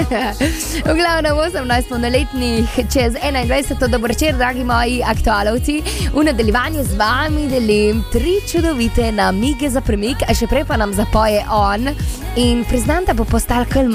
V glavnem 18 polnoletnih čez 21. Dober večer, dragi moji aktualovci. V nadaljevanju z vami delim 3 čudovite namige za premik, a še prej pa nam zapoje on. In priznam, da bo postal kar